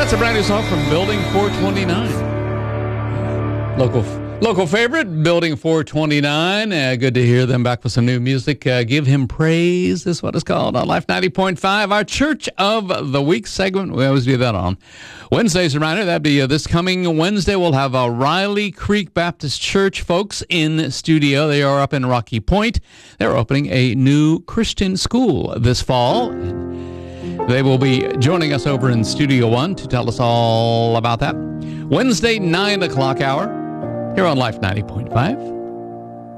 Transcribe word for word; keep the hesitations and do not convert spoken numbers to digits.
That's a brand new song from Building four twenty-nine. Local local favorite, Building four twenty-nine. Uh, good to hear them back with some new music. Uh, Give Him Praise is what it's called on Life ninety point five. Our Church of the Week segment. We always do that on Wednesdays. Reminder, that'd be uh, this coming Wednesday. We'll have uh, Riley Creek Baptist Church folks in studio. They are up in Rocky Point. They're opening a new Christian school this fall. They will be joining us over in Studio One to tell us all about that. Wednesday, nine o'clock hour, here on Life ninety point five.